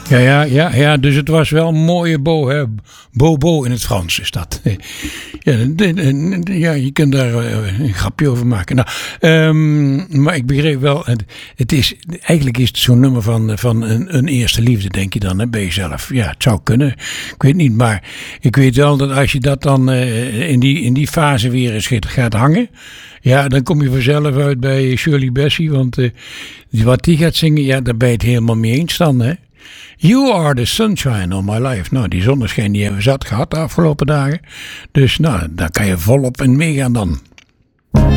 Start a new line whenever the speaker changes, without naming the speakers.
Ja, dus het was wel een mooie bo, hè. Bobo in het Frans is dat. Ja, je kunt daar een grapje over maken. Nou, maar ik begreep wel, eigenlijk is het zo'n nummer van een eerste liefde, denk je dan, hè, bij jezelf. Ja, het zou kunnen. Ik weet niet, maar ik weet wel dat als je dat dan in die fase weer eens gaat hangen. Ja, dan kom je vanzelf uit bij Shirley Bassey. Want wat die gaat zingen, ja, daar ben je het helemaal mee eens dan, hè. You are the sunshine of my life. Nou, die zonneschijn die hebben we zat gehad de afgelopen dagen. Dus nou, daar kan je volop in meegaan dan.